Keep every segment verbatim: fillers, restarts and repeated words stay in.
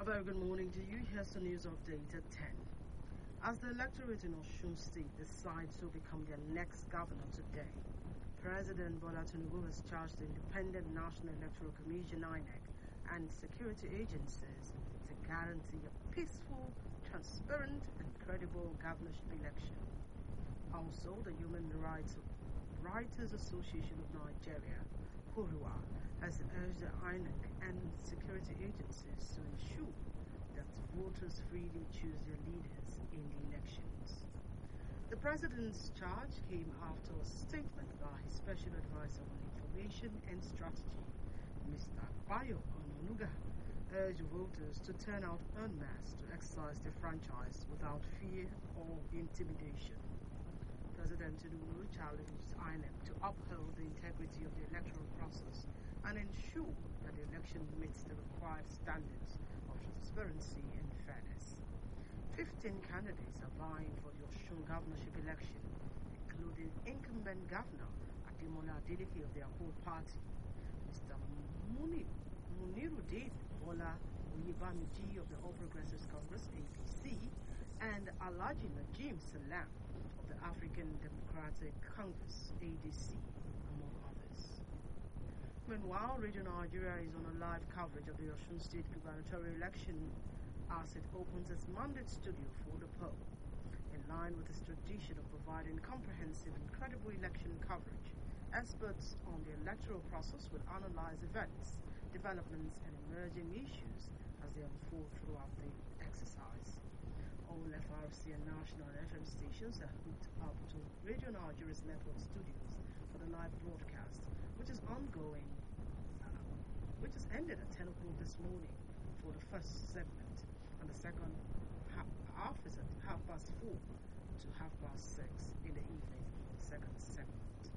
very good morning to you. Here's the news update at ten. As the electorate in Osun State decides to become their next governor today, President Bola Tinubu has charged the Independent National Electoral Commission (I N E C) and security agencies to guarantee a peaceful, transparent, and credible governorship election. Also, the Human Rights Writers Association of Nigeria, HURUA, has urged the I N E C and security agencies to ensure that voters freely choose their leaders in the elections. The president's charge came after a statement by his special advisor on information and strategy, Mister Bayo Ononuga, urged voters to turn out en masse to exercise their franchise without fear or intimidation. President Tinubu challenged I N E C to uphold the integrity of the electoral process and ensure that the election meets the required standards of transparency and fairness. Fifteen candidates are vying for the Osun governorship election, including incumbent governor Ademola Adeleke of their whole party, Mister Muni, Muniruddin Bola Oyebamiji of the All Progressives Congress (A P C), and Alhaji Najim Salam of the African Democratic Congress (A D C), among others. Meanwhile, Radio Nigeria is on a live coverage of the Osun State gubernatorial election as it opens its mandate studio for the poll. In line with its tradition of providing comprehensive and credible election coverage, experts on the electoral process will analyze events, developments, and emerging issues as they unfold throughout the exercise. All F R C and national F M stations are hooked up to Radio Nigeria's network studios for the live broadcast, which is ongoing, uh, which has ended at ten o'clock this morning for the first segment, and the second half, half is at half past four to half past six in the evening for the second segment.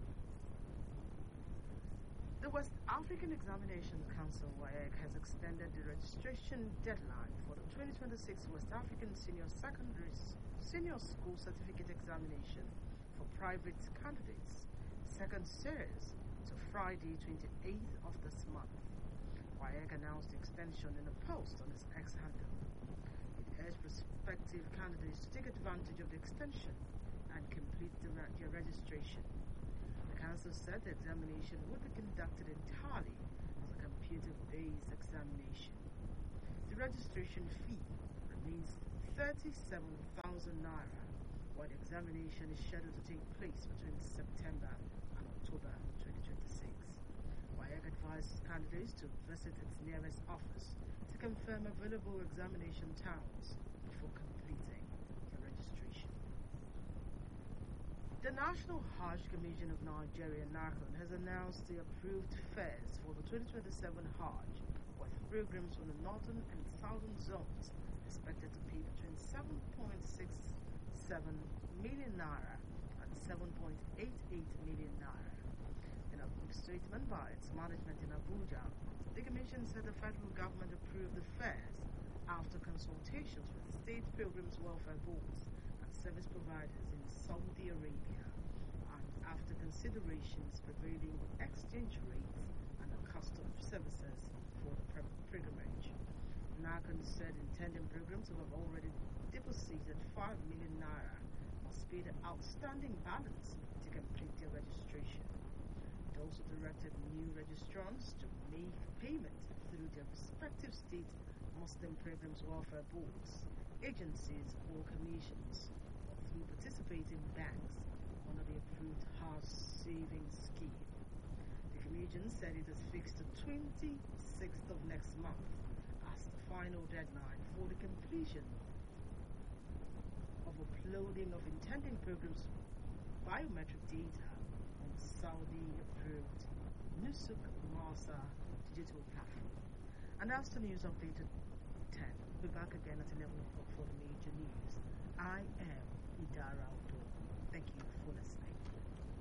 The West African Examination Council (W A E C) has extended the registration deadline for the twenty twenty-six West African Senior Secondary Senior School Certificate Examination for private candidates, second series, to Friday, twenty-eighth of this month. W A E C announced the extension in a post on its X handle. It urged prospective candidates to take advantage of the extension and complete the re- their registration. The council said the examination would be conducted entirely as a computer-based examination. The registration fee remains thirty-seven thousand naira, while the examination is scheduled to take place between September and October twenty twenty-six. W A E C advises candidates to visit its nearest office to confirm available examination towns before completing the registration. The National Hajj Commission of Nigeria (NACON) has announced the approved fares for the twenty twenty-seven Hajj, with pilgrims from the northern and southern zones expected to pay between seven point six seven million naira and seven point eight eight million naira. In a statement by its management in Abuja, the Commission said the federal government approved the fares after consultations with state pilgrims welfare boards and service providers in Saudi Arabia, and after considerations prevailing exchange rates and the cost of services for the pilgrimage. NACON said intending pilgrims who have already deposited five million naira must pay the outstanding balance to complete their registration. It also directed new registrants to make payment through their respective state Muslim pilgrims welfare boards, agencies, or commissions, or through participating banks under the approved Hajj savings scheme. The Commission said it has fixed the twenty-sixth of next month as the final deadline for the completion of uploading of intending pilgrims' biometric data on the Saudi-approved Nusuk Masa digital platform. And that's the news update at ten. We'll be back again at eleven o'clock for the major news. I am Idara Odo. Thank you for listening.